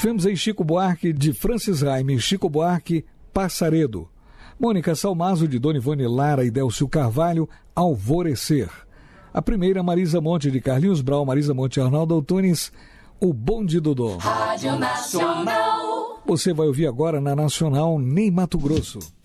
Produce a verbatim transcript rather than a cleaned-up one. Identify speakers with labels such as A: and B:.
A: tivemos aí Chico Buarque, de Francis Raime, Chico Buarque, Passaredo. Mônica Salmazo, de Dona Ivone Lara e Délcio Carvalho, Alvorecer. A primeira, Marisa Monte, de Carlinhos Brau, Marisa Monte e Arnaldo Antunes, O Bonde Dodô.
B: Rádio Nacional.
A: Você vai ouvir agora na Nacional, Ney Mato Grosso.